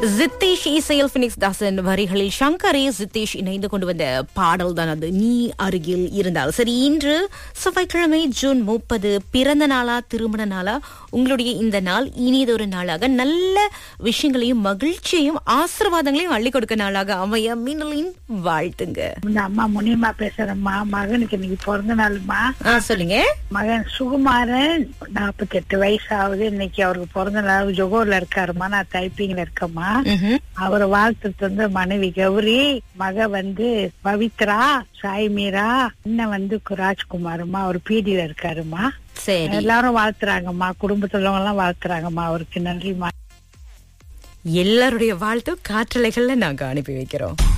ஜித்தேஷ் இசையில் பினிக்ஸ் தாசன் வரிகளில் சங்கரே ஜித்தேஷ் இணைந்து கொண்டு வந்த பாடல் தான் அது. நீ அருகில் இருந்தால். சரி, இன்று செவ்வாய்க்கிழமை ஜூன் 30 பிறந்த நாளா திருமண நாளா? உங்களுடைய இந்த நாள் இனியதொரு நாளாக நல்ல விஷயங்களையும் மகிழ்ச்சியையும் ஆசீர்வாதங்களையும் அள்ளி கொடுக்க நாளாக அமைய மின்னலின் வாழ்த்துங்க. அம்மா முனியம்மா பேசுறேம்மா. மகனுக்கு இன்னைக்கு பிறந்த நாளுமா. சொல்லுங்க. மகன் சுகுமாரன் 48 வயசு ஆகுது. இன்னைக்கு அவருக்கு பிறந்த நாள். ஜொகோர்ல இருக்காருமா. நான் டைப்பிங்ல இருக்கேம்மா. அவரை வாழ்த்து மனைவி கௌரி, மக பவித்ரா, சாய்மீரா, அண்ணன் ராஜ்குமாருமா. அவர் பீடியில இருக்காருமா. சரி, எல்லாரும் வாழ்த்துறாங்கம்மா. குடும்பத்துல எல்லாம் வாழ்த்துறாங்கம்மா. அவருக்கு நன்றிமா. எல்லாருடைய வாழ்த்தும் காற்றலைகள்ல நாங்க அனுப்பி வைக்கிறோம்.